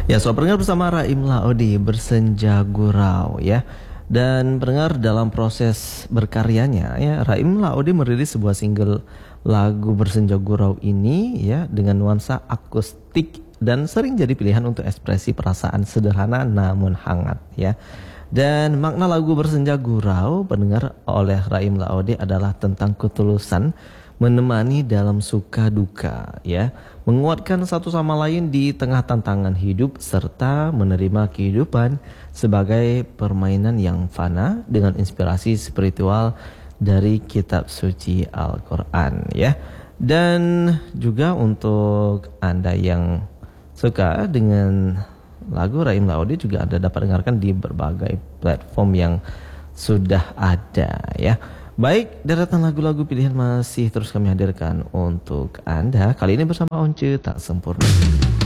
Ya, selamat pendengar bersama Raim Laodi Bersenja Gurau ya. Dan pendengar dalam proses berkaryanya ya, Raim Laodi merilis sebuah single lagu Bersenja Gurau ini ya dengan nuansa akustik dan sering jadi pilihan untuk ekspresi perasaan sederhana namun hangat ya. Dan makna lagu Bersenja Gurau pendengar oleh Raim Laodi adalah tentang ketulusan menemani dalam suka duka ya, menguatkan satu sama lain di tengah tantangan hidup serta menerima kehidupan sebagai permainan yang fana dengan inspirasi spiritual dari kitab suci Al-Qur'an ya. Dan juga untuk Anda yang suka dengan lagu Raim Laodi juga Anda dapat dengarkan di berbagai platform yang sudah ada ya. Baik, deretan lagu-lagu pilihan masih terus kami hadirkan untuk Anda. Kali ini bersama Once Tak Sempurna.